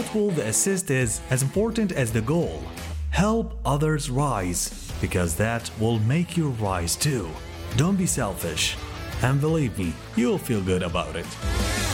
what will the assist is as important as the goal. Help others rise, because that will make you rise too. Don't be selfish, and believe me, you'll feel good about it.